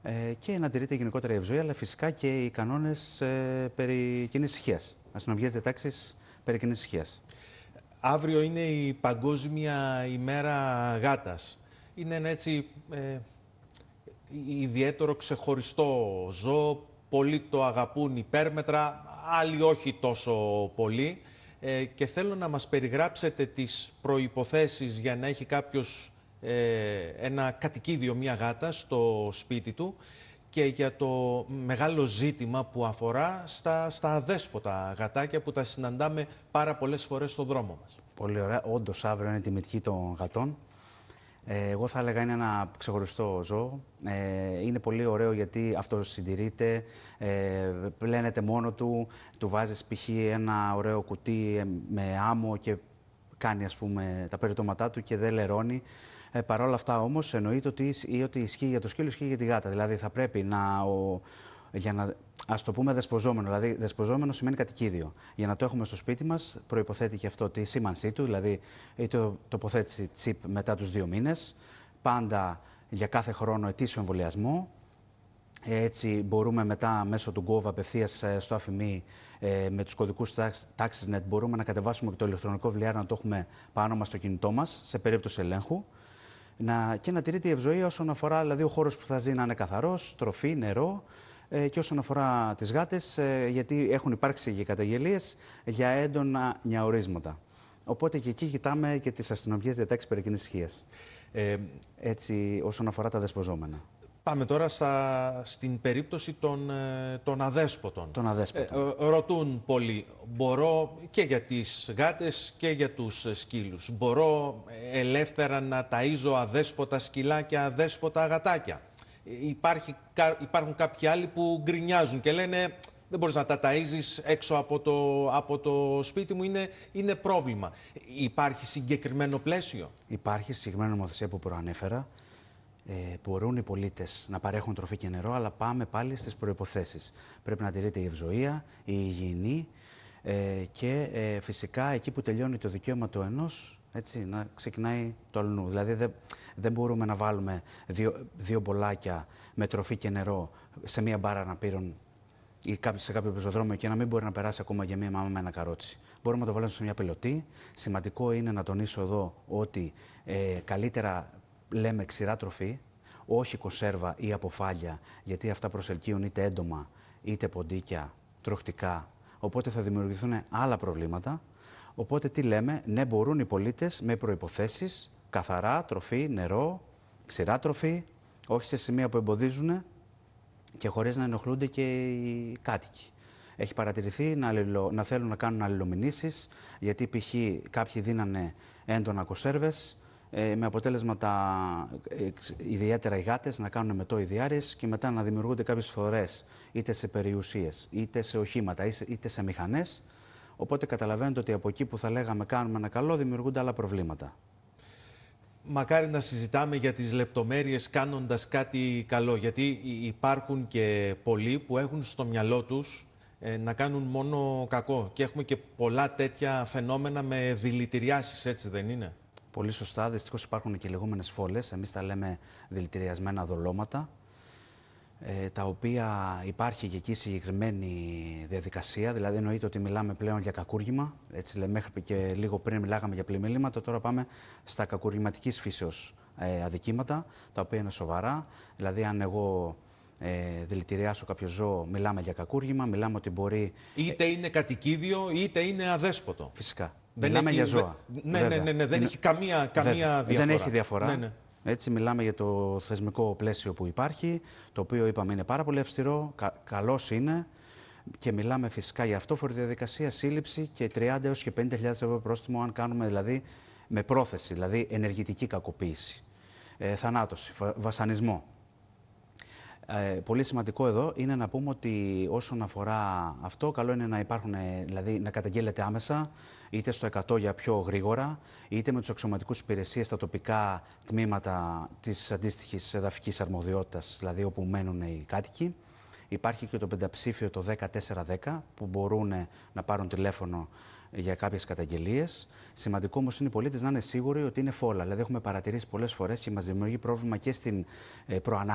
και να τηρείται γενικότερα η ευζοία, αλλά φυσικά και οι κανόνες περί κοινής ησυχίας, αστυνομικές διατάξεις περί κοινής ησυχίας. Αύριο είναι η Παγκόσμια ημέρα γάτας. Είναι ένα έτσι ιδιαίτερο ξεχωριστό ζώο. Πολλοί το αγαπούν υπέρμετρα, άλλοι όχι τόσο πολύ. Και θέλω να μας περιγράψετε τις προϋποθέσεις για να έχει κάποιος ένα κατοικίδιο, μια γάτα στο σπίτι του, και για το μεγάλο ζήτημα που αφορά στα αδέσποτα γατάκια που τα συναντάμε πάρα πολλές φορές στον δρόμο μας. Πολύ ωραία. Όντως, αύριο είναι η τιμητική των γατών. Εγώ θα έλεγα είναι ένα ξεχωριστό ζώο. Είναι πολύ ωραίο γιατί αυτοσυντηρείται, πλένεται μόνο του, του βάζεις π.χ. ένα ωραίο κουτί με άμμο και κάνει, ας πούμε, τα περιτώματά του και δεν λερώνει. Παρ' όλα αυτά όμως εννοείται ότι ισχύει για το σκύλο, ισχύει για τη γάτα. Δηλαδή θα πρέπει ας το πούμε δεσποζόμενο. Δηλαδή δεσποζόμενο σημαίνει κατοικίδιο. Για να το έχουμε στο σπίτι μας προϋποθέτει και αυτό τη σήμανσή του, δηλαδή η τοποθέτηση τσιπ μετά τους 2 μήνες. Πάντα για κάθε χρόνο ετήσιο εμβολιασμό. Έτσι μπορούμε μετά μέσω του Gov απευθείας στο αφημί με τους κωδικούς TaxisNet μπορούμε να κατεβάσουμε και το ηλεκτρονικό βιβλιάριο να το έχουμε πάνω μας στο κινητό μας σε περίπτωση ελέγχου. Και να τηρείται η ευζοία όσον αφορά δηλαδή, ο χώρος που θα ζει να είναι καθαρός, τροφή, νερό. Και όσον αφορά τις γάτες, γιατί έχουν υπάρξει και καταγγελίες για έντονα νιαουρίσματα. Οπότε και εκεί κοιτάμε και τις αστυνομικές διατάξεις περί κοινής ησυχίας. Έτσι, όσον αφορά τα δεσποζόμενα. Πάμε τώρα στην περίπτωση των αδέσποτων. Ρωτούν πολλοί, μπορώ και για τις γάτες και για τους σκύλους, μπορώ ελεύθερα να ταΐζω αδέσποτα σκυλά και αδέσποτα γατάκια? Υπάρχουν κάποιοι άλλοι που γκρινιάζουν και λένε δεν μπορείς να τα ταΐζεις έξω από το σπίτι μου, είναι πρόβλημα. Υπάρχει συγκεκριμένο πλαίσιο? Υπάρχει συγκεκριμένη νομοθεσία που προανέφερα. Μπορούν οι πολίτες να παρέχουν τροφή και νερό, αλλά πάμε πάλι στις προϋποθέσεις. Πρέπει να τηρείται η ευζοία, η υγιεινή και φυσικά εκεί που τελειώνει το δικαίωμα του ενός, έτσι, να ξεκινάει το αλλού. Δηλαδή δεν μπορούμε να βάλουμε δύο μπολάκια με τροφή και νερό σε μία μπάρα αναπήρων ή σε κάποιο πεζοδρόμιο και να μην μπορεί να περάσει ακόμα για μία μάμα με ένα καρότσι. Μπορούμε να το βάλουμε σε μια πιλωτή. Σημαντικό είναι να τονίσω εδώ ότι καλύτερα λέμε ξηρά τροφή, όχι κονσέρβα ή αποφάλια, γιατί αυτά προσελκύουν είτε έντομα είτε ποντίκια, τροχτικά, οπότε θα δημιουργηθούν άλλα προβλήματα. Οπότε τι λέμε, ναι, μπορούν οι πολίτες με προϋποθέσεις, καθαρά τροφή, νερό, ξηρά τροφή, όχι σε σημεία που εμποδίζουν και χωρίς να ενοχλούνται και οι κάτοικοι. Έχει παρατηρηθεί να θέλουν να κάνουν αλληλομηνήσεις, γιατί π.χ. κάποιοι δίνανε έντονα κονσέρβες, με αποτέλεσμα ιδιαίτερα οι γάτες να κάνουν μετόιδιάρειες και μετά να δημιουργούνται κάποιες φορές είτε σε περιουσίες, είτε σε οχήματα, είτε σε μηχανές. Οπότε καταλαβαίνετε ότι από εκεί που θα λέγαμε κάνουμε ένα καλό, δημιουργούνται άλλα προβλήματα. Μακάρι να συζητάμε για τις λεπτομέρειες κάνοντας κάτι καλό, γιατί υπάρχουν και πολλοί που έχουν στο μυαλό τους να κάνουν μόνο κακό και έχουμε και πολλά τέτοια φαινόμενα με δηλητηριάσεις, έτσι δεν είναι? Πολύ σωστά. Δυστυχώς υπάρχουν και λεγόμενες φόλες, εμείς τα λέμε δηλητηριασμένα δολώματα, τα οποία υπάρχει και εκεί συγκεκριμένη διαδικασία, δηλαδή εννοείται ότι μιλάμε πλέον για κακούργημα, έτσι λέμε, μέχρι και λίγο πριν μιλάγαμε για πλημμύληματα, τώρα πάμε στα κακουργηματικής φύσεως αδικήματα, τα οποία είναι σοβαρά, δηλαδή αν εγώ δηλητηριάσω κάποιο ζώο, μιλάμε για κακούργημα, μιλάμε ότι μπορεί... Είτε είναι κατοικίδιο, είτε είναι αδέσποτο. Φυσικά. Μιλάμε για ζώα. Ναι, δεν έχει καμία διαφορά. Δεν έχει διαφορά. Ναι. Έτσι μιλάμε για το θεσμικό πλαίσιο που υπάρχει, το οποίο είπαμε είναι πάρα πολύ αυστηρό, καλός είναι και μιλάμε φυσικά για αυτόφορη διαδικασία, σύλληψη και 30 έως και 50.000 ευρώ πρόστιμο αν κάνουμε δηλαδή με πρόθεση, δηλαδή ενεργητική κακοποίηση, θανάτωση, βασανισμό. Πολύ σημαντικό εδώ είναι να πούμε ότι όσον αφορά αυτό, καλό είναι να υπάρχουν, δηλαδή να καταγγέλλεται άμεσα, είτε στο 100 για πιο γρήγορα, είτε με τους αξιωματικούς υπηρεσίες στα τοπικά τμήματα της αντίστοιχης εδαφικής αρμοδιότητας, δηλαδή όπου μένουν οι κάτοικοι. Υπάρχει και το πενταψήφιο το 1410 που μπορούν να πάρουν τηλέφωνο για κάποιες καταγγελίες. Σημαντικό όμως είναι οι πολίτες να είναι σίγουροι ότι είναι φόλα. Δηλαδή έχουμε παρατηρήσει πολλές φορές και μας δημιουργεί πρόβλημα και στην προανάλυση.